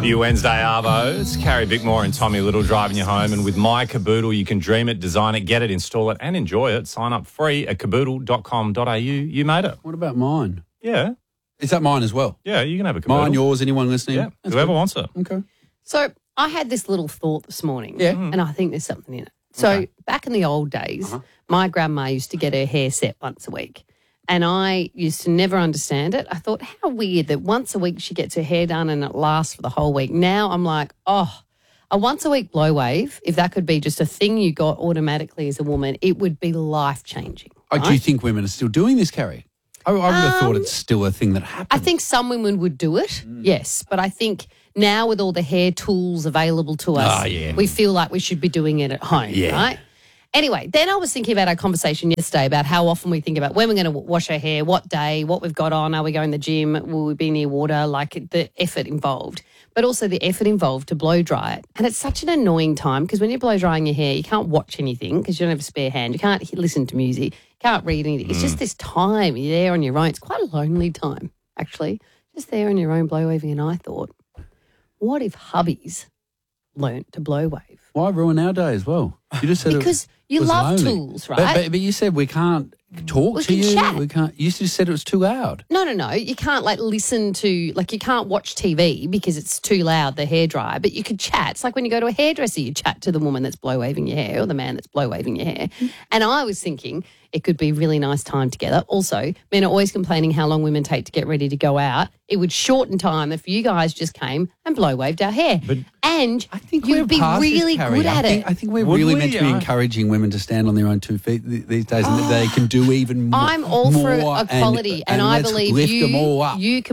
You Wednesday Arvo. It's Carrie Bickmore and Tommy Little driving you home. And with My Caboodle, you can dream it, design it, get it, install it and enjoy it. Sign up free at caboodle.com.au. You made it. What about mine? Yeah. Is that mine as well? Yeah, you can have a caboodle. Mine, yours, anyone listening? Yeah, That's whoever good. wants it. Okay. So I had this little thought this morning, Yeah. and I think there's something in it. So back in the old days, my grandma used to get her hair set once a week, and I used to never understand it. I thought, how weird that once a week she gets her hair done and it lasts for the whole week. Now I'm like, a once-a-week blow wave, if that could be just a thing you got automatically as a woman, it would be life-changing. Oh, do you think women are still doing this, Carrie? I would have thought it's still a thing that happens. I think some women would do it, yes. But I think now with all the hair tools available to us, we feel like we should be doing it at home, right? Anyway, then I was thinking about our conversation yesterday about how often we think about when we're going to wash our hair, what day, what we've got on, are we going to the gym, will we be near water, like the effort involved, but also the effort involved to blow dry it. And it's such an annoying time because when you're blow drying your hair, you can't watch anything because you don't have a spare hand. You can't listen to music. You can't read anything. It's just this time. You're there on your own. It's quite a lonely time, actually. Just there on your own blow waving. And I thought, what if hubbies learnt to blow wave? Why ruin our day as well? You just said Because you was love lonely. tools, right? But you said we can't talk We to can you. chat. We can't. You just said it was too loud. No. You can't listen to, you can't watch TV because it's too loud, the hairdryer, but you could chat. It's like when you go to a hairdresser, you chat to the woman that's blow waving your hair or the man that's blow waving your hair. And I was thinking it could be a really nice time together. Also, men are always complaining how long women take to get ready to go out. It would shorten time if you guys just came and blow waved our hair. And I think we're you'd be past this, really Carrie. good at it. I think we're Would really we? meant to be encouraging women to stand on their own 2 feet these days, and that they can do even more. I'm all for more equality, and I let's believe lift them all up. you